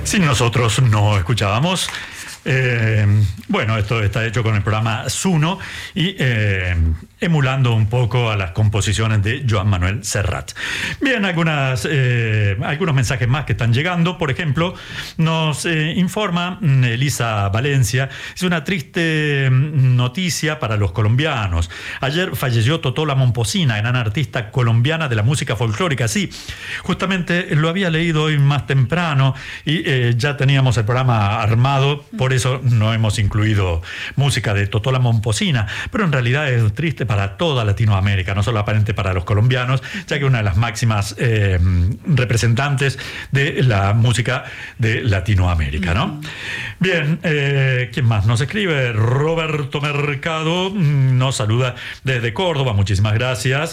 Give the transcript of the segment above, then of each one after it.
Sin nosotros no escuchábamos. Bueno, esto está hecho con el programa Suno y emulando un poco a las composiciones de Joan Manuel Serrat. Bien, algunos mensajes más que están llegando. Por ejemplo, nos informa Elisa Valencia. Es una triste noticia para los colombianos. Ayer falleció Totó La Momposina, gran artista colombiana de la música folclórica. Sí, justamente lo había leído hoy más temprano y ya teníamos el programa armado. Por eso no hemos incluido música de Totó La Momposina, pero en realidad es triste para toda Latinoamérica, no solo aparente para los colombianos, ya que una de las máximas representantes de la música de Latinoamérica, ¿no? Bien, ¿quién más nos escribe? Roberto Mercado nos saluda desde Córdoba, muchísimas gracias.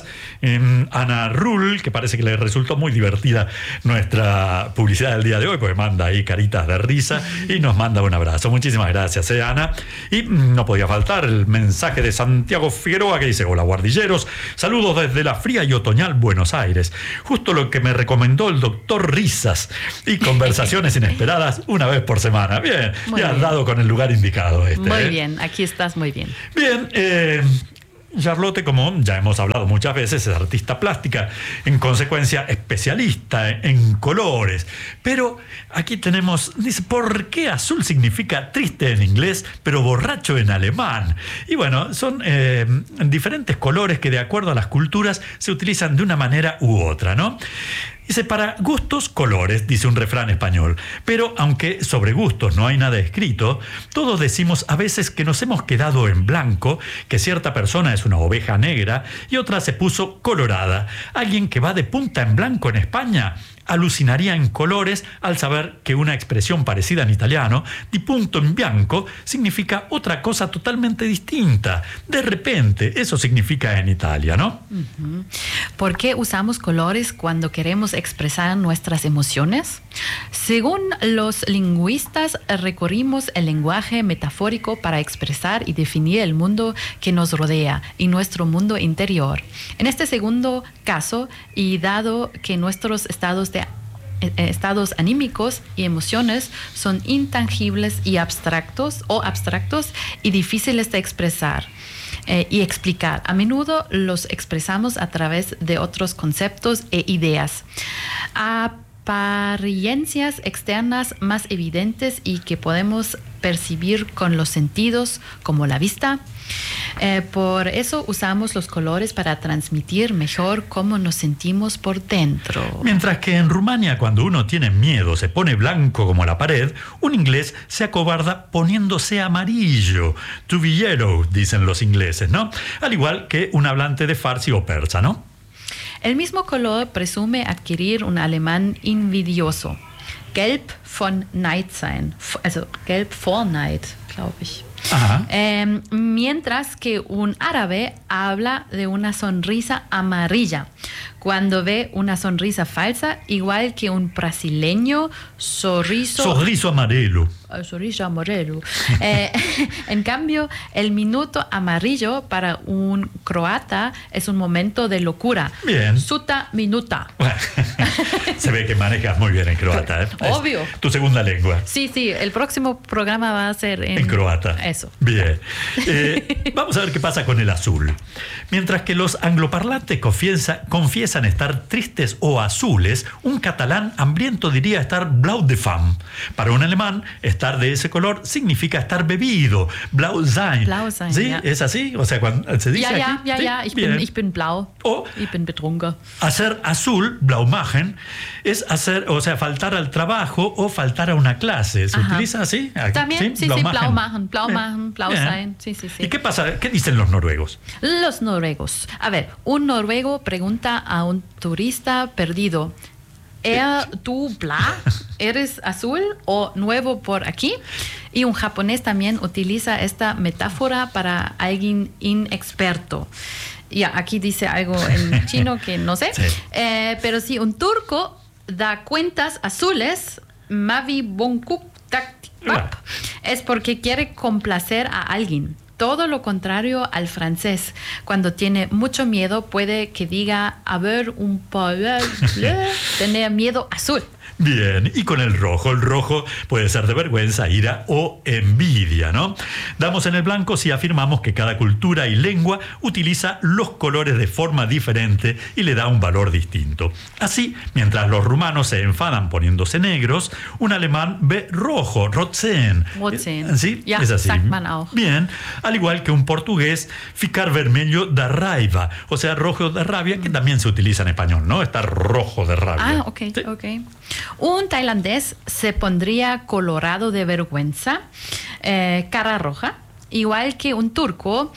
Ana Rull, que parece que le resultó muy divertida nuestra publicidad del día de hoy, porque manda ahí caritas de risa y nos manda un abrazo. Muchísimas gracias, Ana. Y no podía faltar el mensaje de Santiago Figueroa, que dice: hola guardilleros, saludos desde la fría y otoñal Buenos Aires. Justo lo que me recomendó el doctor Risas y conversaciones inesperadas una vez por semana. Bien, muy ya bien. Has dado con el lugar indicado. Muy bien, aquí estás muy bien. Bien, Charlotte, como ya hemos hablado muchas veces, es artista plástica, en consecuencia especialista en colores. Pero aquí tenemos, dice, ¿por qué azul significa triste en inglés, pero borracho en alemán? Y bueno, son diferentes colores que de acuerdo a las culturas se utilizan de una manera u otra, ¿no? Dice, para gustos, colores, dice un refrán español. Pero aunque sobre gustos no hay nada escrito, todos decimos a veces que nos hemos quedado en blanco, que cierta persona es una oveja negra y otra se puso colorada. Alguien que va de punta en blanco en España alucinaría en colores al saber que una expresión parecida en italiano, di punto in bianco, significa otra cosa totalmente distinta. De repente, eso significa en Italia, ¿no? ¿Por qué usamos colores cuando queremos expresar nuestras emociones? Según los lingüistas, recurrimos al lenguaje metafórico para expresar y definir el mundo que nos rodea y nuestro mundo interior. En este segundo caso, y dado que nuestros estados anímicos y emociones son intangibles y abstractos y difíciles de expresar y explicar. A menudo los expresamos a través de otros conceptos e ideas. Apariencias externas más evidentes y que podemos percibir con los sentidos, como la vista. Por eso usamos los colores para transmitir mejor cómo nos sentimos por dentro. Mientras que en Rumania, cuando uno tiene miedo, se pone blanco como la pared, un inglés se acobarda poniéndose amarillo. To be yellow, dicen los ingleses, ¿no? Al igual que un hablante de farsi o persa, ¿no? El mismo color presume adquirir un alemán invidioso. Gelb von Neid sein. Also gelb vor Neid, glaube ich. Mientras que un árabe habla de una sonrisa amarilla cuando ve una sonrisa falsa, igual que un brasileño sorriso amarelo. Sorriso amarelo. En cambio, el minuto amarillo para un croata es un momento de locura. Bien. Suta minuta. Se ve que manejas muy bien en croata, ¿eh? Obvio. Es tu segunda lengua. Sí, el próximo programa va a ser en croata. Eso. Bien. Vamos a ver qué pasa con el azul. Mientras que los angloparlantes confiesan estar tristes o azules, un catalán hambriento diría estar blau de fam. Para un alemán, estar de ese color significa estar bebido. Blau sein. Blau sein, ¿Sí? Ja. ¿Es así? O sea, cuando se dice aquí. Ja. Ich bin blau. O ich bin betrunken. Hacer azul, blau machen, es hacer, o sea, faltar al trabajo o faltar a una clase. ¿Se utiliza así? También, sí, blau machen, blau sein. Sí. ¿Y qué pasa? ¿Qué dicen los noruegos? Los noruegos. A ver, un noruego pregunta a un turista perdido: ¿tú bla? ¿Eres azul o nuevo por aquí? Y un japonés también utiliza esta metáfora para alguien inexperto. Ya, aquí dice algo en chino que no sé. Sí. Pero si un turco da cuentas azules, mavi bonkuk taktikpap, es porque quiere complacer a alguien. Todo lo contrario al francés. Cuando tiene mucho miedo, puede que diga haber un tener miedo azul. Bien, y con el rojo puede ser de vergüenza, ira o envidia, ¿no? Damos en el blanco si afirmamos que cada cultura y lengua utiliza los colores de forma diferente y le da un valor distinto. Así, mientras los rumanos se enfadan poniéndose negros, un alemán ve rojo, rotzen. ¿Sí? Ja, es así. sagt man auch. Bien, al igual que un portugués, ficar vermelho da raiva, o sea, rojo de rabia, que también se utiliza en español, ¿no? Estar rojo de rabia. Ah, ok, ¿Sí? ok. Un tailandés se pondría colorado de vergüenza, cara roja, igual que un turco,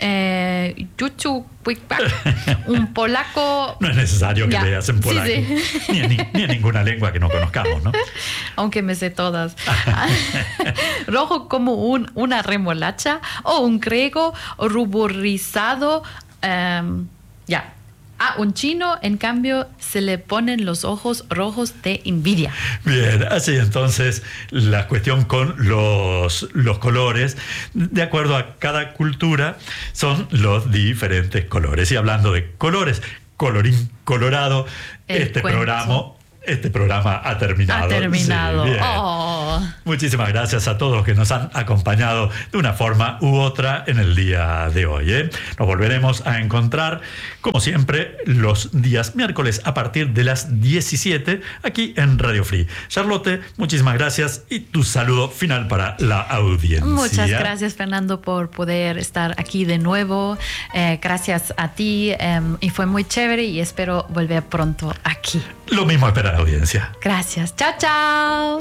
un polaco. No es necesario que Ya, leas en polaco, sí. Ni en ninguna lengua que no conozcamos, ¿no? Aunque me sé todas. Rojo como una remolacha o un griego ruborizado. A un chino, en cambio, se le ponen los ojos rojos de envidia. Bien, así entonces la cuestión con los colores, de acuerdo a cada cultura, son los diferentes colores. Y hablando de colores, colorín colorado, este programa ha terminado. Ha terminado. Sí, muchísimas gracias a todos los que nos han acompañado de una forma u otra en el día de hoy. Nos volveremos a encontrar, como siempre, los días miércoles a partir de las 17 aquí en Radio Free. Charlotte, muchísimas gracias y tu saludo final para la audiencia. Muchas gracias, Fernando, por poder estar aquí de nuevo. Gracias a ti y fue muy chévere y espero volver pronto aquí. Lo mismo espera la audiencia. Gracias. Chao, chao.